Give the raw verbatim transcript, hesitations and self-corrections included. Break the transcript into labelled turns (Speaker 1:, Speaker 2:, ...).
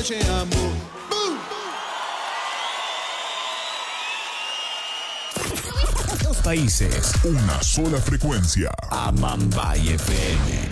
Speaker 1: te amo. Boom.
Speaker 2: Dos países, una sola frecuencia.
Speaker 3: Amambay F M.